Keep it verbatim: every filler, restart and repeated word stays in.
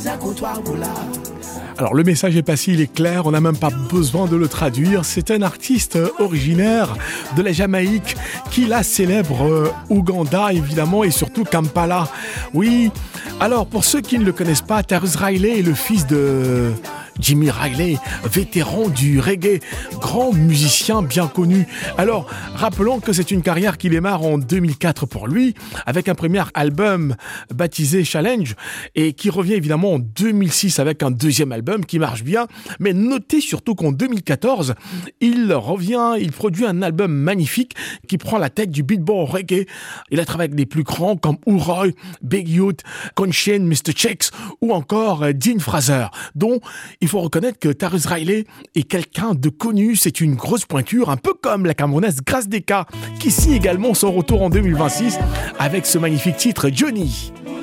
Alors le message est passé, il est clair, on n'a même pas besoin de le traduire. C'est un artiste originaire de la Jamaïque qui la célèbre euh, Ouganda évidemment et surtout Kampala. Oui, alors pour ceux qui ne le connaissent pas, Tarrus Riley est le fils de Jimmy Riley, vétéran du reggae, grand musicien bien connu. Alors, rappelons que c'est une carrière qui démarre en deux mille quatre pour lui, avec un premier album baptisé Challenge, et qui revient évidemment en deux mille six avec un deuxième album qui marche bien. Mais notez surtout qu'en deux mille quatorze, il revient, il produit un album magnifique qui prend la tête du beatball reggae. Il a travaillé avec les plus grands comme Uroy, Big Youth, Conscient, mister Chex ou encore Dean Fraser, dont il faut reconnaître que Tarrus Riley est quelqu'un de connu, c'est une grosse pointure, un peu comme la Camerounaise Grace Deka, qui signe également son retour en deux mille vingt-six avec ce magnifique titre Johnny.